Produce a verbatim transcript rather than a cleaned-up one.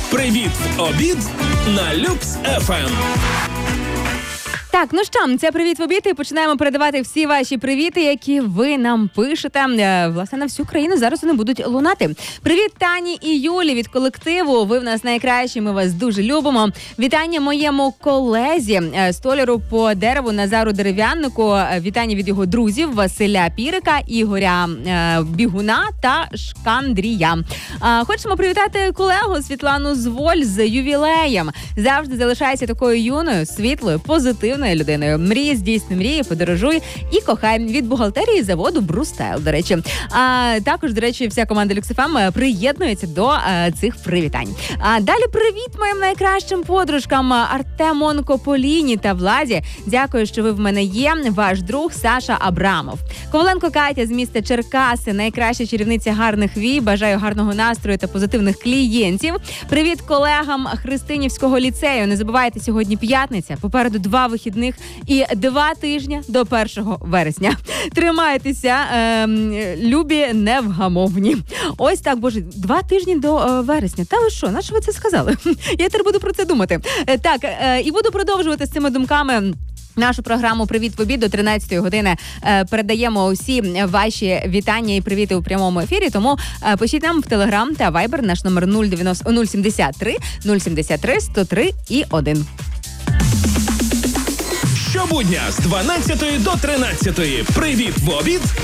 Привіт в обід на Люкс еф ем. Так, ну що, це «Привіт в обід» і починаємо передавати всі ваші привіти, які ви нам пишете. Власне, на всю країну зараз вони будуть лунати. Привіт Тані і Юлі від колективу. Ви в нас найкращі, ми вас дуже любимо. Вітання моєму колезі, столяру по дереву Назару Дерев'яннику. Вітання від його друзів Василя Пірика, Ігоря Бігуна та Шкандрія. Хочемо привітати колегу Світлану Зволь з ювілеєм. Завжди залишається такою юною, світлою, позитивною людиною. Мрії, здійснюй мрії, подорожуй і кохай. Від бухгалтерії заводу Брустайл, до речі. А також, до речі, вся команда Люкс еф ем приєднується до а, цих привітань. А далі привіт моїм найкращим подружкам Артемонко Поліні та Владі. Дякую, що ви в мене є. Ваш друг Саша Абрамов. Коваленко Катя з міста Черкаси, найкраща чарівниця гарних вій. Бажаю гарного настрою та позитивних клієнтів. Привіт колегам Христинівського ліцею. Не забувайте, сьогодні п'ятниця. Попереду два вихідних і два тижні до першого вересня. Тримайтеся, е, любі невгамовні. Ось так, боже, два тижні до е, вересня. Та ви що, на що ви це сказали? Я тепер буду про це думати. Е, так, е, і буду продовжувати з цими думками. Нашу програму «Привіт в обід» до тринадцятої години е, передаємо усі ваші вітання і привіти у прямому ефірі, тому е, пишіть нам в Телеграм та Вайбер, наш номер нуль дев'яносто нуль сімдесят три нуль сімдесят три сто три і один. Щобудня з дванадцятої до тринадцятої. Привіт в обід